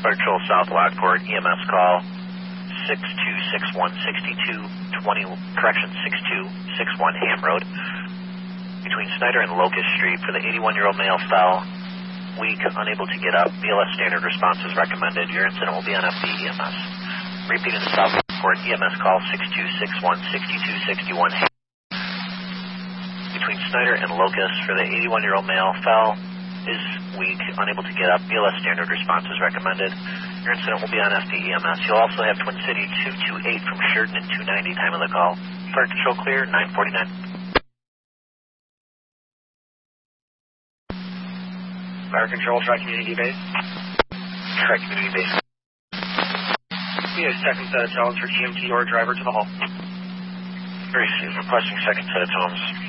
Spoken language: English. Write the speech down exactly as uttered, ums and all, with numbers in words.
Fire Patrol South Lockport, E M S call six two six one, six two two zero, correction, six two six one Ham Road. Between Snyder and Locust Street for the eighty-one-year-old male fell, weak, unable to get up. B L S standard response is recommended. Your incident will be on F D E M S. Repeating the South Lockport, E M S call six two six one, six two six one Ham. Between Snyder and Locust for the eighty-one-year-old male fell, is weak, unable to get up. B L S standard response is recommended. Your incident will be on F D E M S. You'll also have Twin City two two eight from Sheridan and two ninety, time of the call. Fire control clear, nine forty-nine. Fire control, Tri-Community Base. Tri-Community Base. We have second set of tones for T M T or driver to the hall. Very soon, requesting second set of tones.